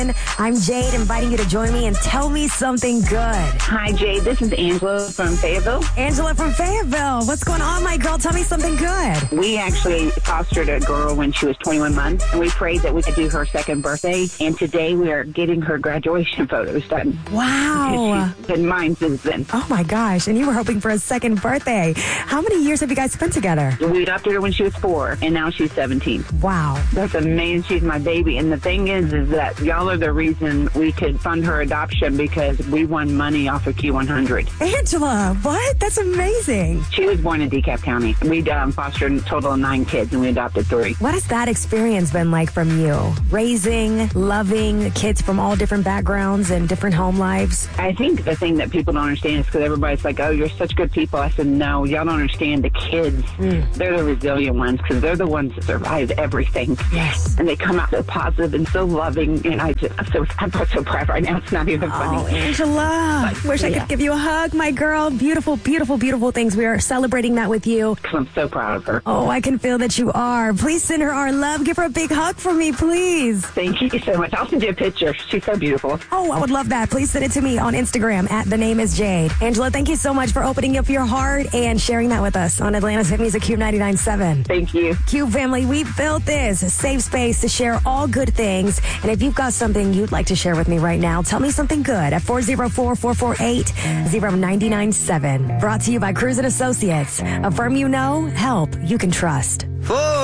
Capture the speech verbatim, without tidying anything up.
I'm Jade, inviting you to join me and tell me something good. Hi, Jade. This is Angela from Fayetteville. Angela from Fayetteville. What's going on, my girl? Tell me something good. We actually fostered a girl when she was twenty-one months, and we prayed that we could do her second birthday. And today we are getting her graduation photos done. Wow. She's been mine since then. Oh, my gosh. And you were hoping for a second birthday. How many years have you guys spent together? We adopted her when she was four, and now she's seventeen. Wow. That's amazing. She's my baby. And the thing is, is that y'all are the reason we could fund her adoption because we won money off of Q one hundred. Angela, what? That's amazing. She was born in DeKalb County. We um, fostered a total of nine kids, and we adopted three. What has that experience been like from you? Raising, loving kids from all different backgrounds and different home lives? I think the thing that people don't understand is because everybody's like, oh, you're such good people. I said, no, y'all don't understand. The kids, mm. they're the resilient ones because they're the ones that survive everything. Yes. And they come out so positive and so loving. And I just, I'm so, I'm so proud right now. It's not even funny. Oh, Angela. But, Wish yeah. I could give you a hug, my girl. Beautiful, beautiful, beautiful things. We are celebrating that with you. I'm so proud of her. Oh, I can feel that you are. Please send her our love. Give her a big hug for me, please. Thank you so much. I'll send you a picture. She's so beautiful. Oh, I would love that. Please send it to me on Instagram at The Name Is Jade. Angela, thank you so much for opening up your heart and sharing that with us on Atlanta's Hit Music Cube ninety-nine point seven. Thank you. Cube family, we built this a safe space to share all good things. And if you've got something you'd like to share with me right now, tell me something good at four oh four, four four eight, oh nine nine seven. Brought to you by Cruz and Associates, a firm you know, help you can trust. Four.